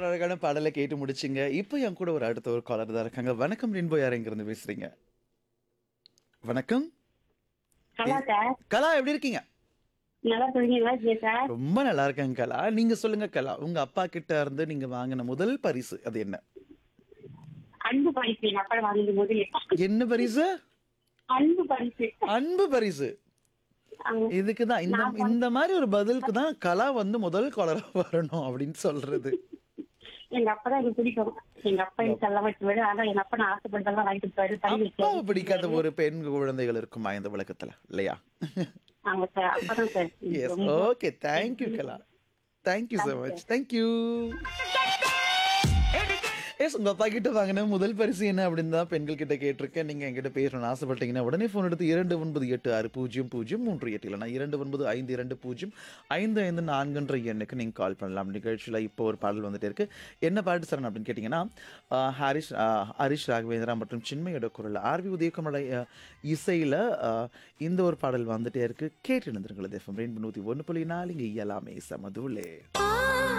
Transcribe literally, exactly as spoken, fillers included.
ஒரு அழகான பாடல கேட்டு முடிச்சுங்க. இப்போ என் கூட ஒரு அடுத்த ஒரு காலர் தான் இருக்காங்க. வணக்கம் ரெயின்போ யார் எங்கிருந்து பேசுறீங்க? வணக்கம். எ நல்லா சார். கலா எப்படி இருக்கீங்க? நல்லா இருக்கீங்களா ஜி சார்? ரொம்ப நல்லா இருக்கேங்க கலா. நீங்க சொல்லுங்க கலா. உங்க அப்பா கிட்ட இருந்து நீங்க வாங்கின முதல் பரிசு அது என்ன? அன்பு பரிசு எங்க அப்பா வாங்கிடும் போது என்ன பரிசு? அன்பு பரிசு. அன்பு பரிசு. ஆமா. இதுக்கு தான் இந்த நான் வந்து இந்த மாதிரி ஒரு பதிலுக்கு தான் கலா வந்து முதல் காலரா வரணும் அப்படின்னு சொல்றது. எங்க அப்பா தான் எனக்கு பிடிக்கும். எங்க அப்பா எனக்கு எல்லாம் வச்சுவாரு. ஆனா எங்க அப்பா நான் ஆசைப்பட்டதெல்லாம் வாங்கி கொடுத்தாரு. தண்ணி அப்பாவை வச்சாரு. பிடிக்காத ஒரு பெண் குழந்தைகள் இருக்குமா இந்த உலகத்துல இல்லையா? ஆமா சார். அப்பதான் சார் எனக்கு எஸ். ரொம்ப okay. Thank you Kala. Thank you so thanks much. Sir. Thank you. S உங்க அப்பா கிட்ட வாங்கின முதல் பரிசு என்ன அப்படின்னு தான் பெண்கள் கிட்ட கேட்டிருக்கேன். நீங்க என்கிட்ட பேசணும்னு ஆசைப்பட்டீங்கன்னா உடனே ஃபோன் எடுத்து இரண்டு ஒன்பது எட்டு ஆறு பூஜ்ஜியம் பூஜ்ஜியம் மூன்று எட்டு இல்லைனா இரண்டு ஒன்பது ஐந்து இரண்டு பூஜ்ஜியம் ஐந்து ஐந்து நான்குன்ற எண்ணுக்கு நீங்கள் கால் பண்ணலாம். நிகழ்ச்சியில் இப்போ ஒரு பாடல் வந்துட்டு இருக்கு. என்ன பாட்டு சரண் அப்படின்னு கேட்டிங்கன்னா ஆஹ், ஹாரிஸ் ஆஹ், ஹரிஷ் ராகவேந்திரா மற்றும் சின்மையோட குரல் ஆர்வி உதயகுமலை இசையில் இந்த ஒரு பாடல் வந்துட்டே இருக்கு. கேட்டு இருந்துருங்களது எஃப்எம் ரெண்டு நூற்றி ஒன்று புள்ளி நாலு இங்கே எல்லாமே சமதுலே.